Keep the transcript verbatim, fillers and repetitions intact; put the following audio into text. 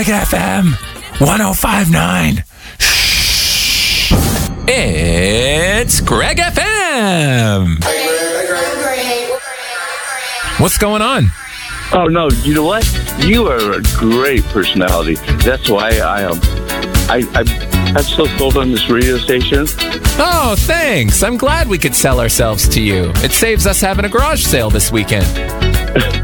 Greg F M one oh five point nine. It's Greg F M. What's going on? Oh, no, you know what? You are a great personality. That's why I am. Um, I, I, I'm so sold on this radio station. Oh, thanks. I'm glad we could sell ourselves to you. It saves us having a garage sale this weekend.